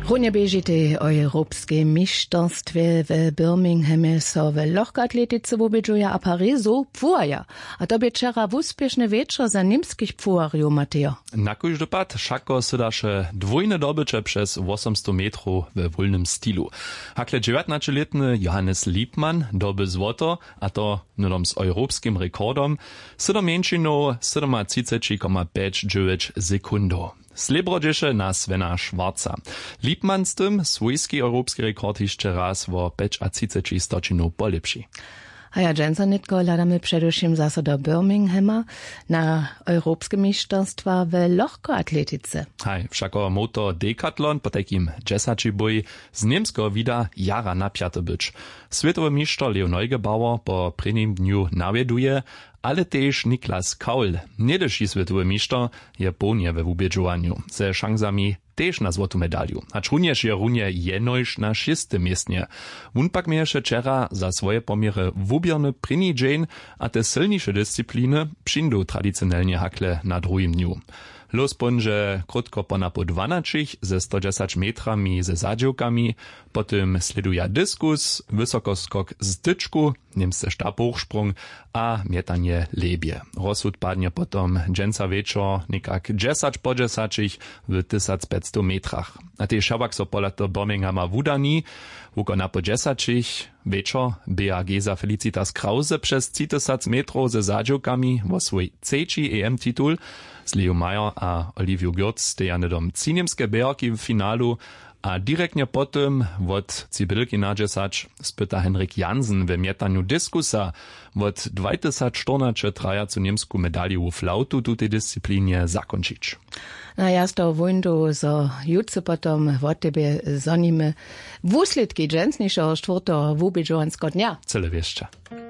Runje biežite o europskie mistrzostwie w Birminghamie so w lokatletyce wobědžuja a Parizu pfuaja. A to by wczera wuspiešne wieczor za niemskich pfuariów, Mateo. Na kóż dopad šako sydaše dwójne dobycze przez 800 metrów w wolnym stylu. Hakle 19-letny Johannes Liebmann doby złoto, a to nudom z europskim rekordom, sydom mieńczyną 37,59 sekundo. Slebrodzieše na Svena Schwarza. Liebmann z tym swójski europski rekord jeszcze raz o 35 stočinów polepszy. A ja dżęsanitko ladamy przedewším zase do Birminghama na europskie mistrzostwa w lokkoatletyce. Hej, všako motor Decathlon po takim dżesačiboj z Niemsko wieder jara napiate być. Światowy mistrz Leo Neugebauer po prvním dniu nawieduje, ale też Niklas Kaul, niedyszy światowy mistrz, je ponie we wubědžowaniu, ze szansami też na złotą medaliu. A również je runie jenojsz na 6. miejsce. Wun pak mieše wczera za swoje pomiery wubierny první dzień, a te silniejsze dyscypliny przyndu tradycjonalnie hakle na drugim dniu. Los ponže krótko po 12 ze 110 metrami ze zadziłkami, potem sleduje dyskus, wysokoskok z tyczku, niemcy sztabhochsprung a mietanie lebie. Rozsud padnie potom dżęca wieczor nikak 10 po 10 w 1500 metrach. A tej szabak so polato Birminghama wudani, wukona po 10 wieczor BAG za Felicitas Krause przez 3000 metrów ze zadziłkami wo swój trzeci EM-titul, z Leo Meyer a Oliviu Gürtz stejane dom Cinimskie Bergi w finalu, a direktnie potem od Cibylki na 10 spyta Henrik Jansen w mietaniu diskusa od 2014 trajacą niemską medaliu w flautu tu tej dyscyplinie zakończyć. Na jasto wundu so jutce potom od tebe zonimy wuslitki dżęsniejszego czwartego wubědžovanského dnia. Cele wieszcze.